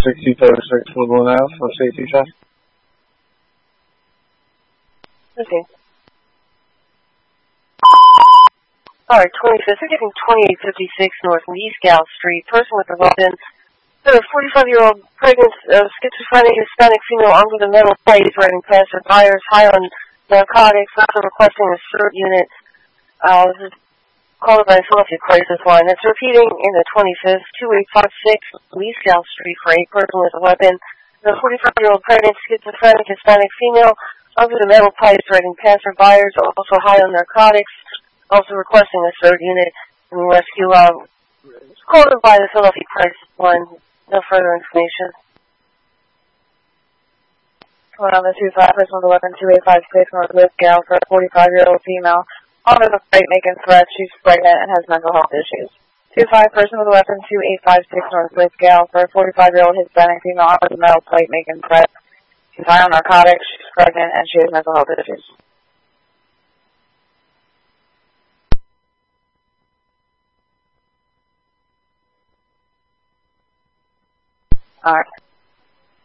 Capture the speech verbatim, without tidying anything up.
sixty thirty-six Woodland Ave for safety check. Okay. Alright, twenty-fifth, we're getting twenty-eight fifty-six North East Gal Street. Person with a weapon. A forty-five-year-old pregnant, uh, schizophrenic Hispanic female armed with a metal plate riding past her buyers, high on narcotics, also requesting a CERT unit. Uh, this is called by Philadelphia Crisis Line. It's repeating in the twenty-fifth, twenty-eight fifty-six East Gal Street for a person with a weapon. A forty-five-year-old pregnant schizophrenic Hispanic female armed with a metal plate riding past her buyers, also high on narcotics, also requesting a CERT unit and rescue. Uh, it's called by the Philadelphia Crisis Line. No further information. Going on the two five, person with a weapon, two eight five six Northwest Gal for a forty-five-year-old female. On with a fight making threats. She's pregnant and has mental health issues. two five, person with a weapon, two eight five six Northwest Gal for a forty-five-year-old Hispanic female on with a metal plate making threats. She's high on narcotics, she's pregnant, and she has mental health issues. Alright.